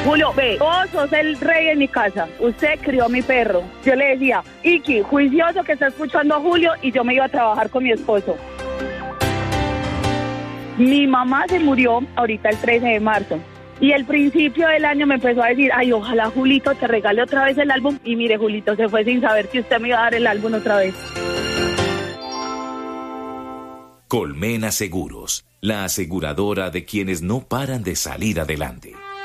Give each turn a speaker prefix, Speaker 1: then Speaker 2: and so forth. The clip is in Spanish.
Speaker 1: Julio, ve, vos sos el rey en mi casa, usted crió a mi perro. Yo le decía, Iki, juicioso que está escuchando a Julio, y yo me iba a trabajar con mi esposo. Mi mamá se murió ahorita el 13 de marzo. Y el principio del año me empezó a decir, ay, ojalá Julito te regale otra vez el álbum. Y mire, Julito se fue sin saber que usted me iba a dar el álbum otra vez.
Speaker 2: Colmena Seguros, la aseguradora de quienes no paran de salir adelante.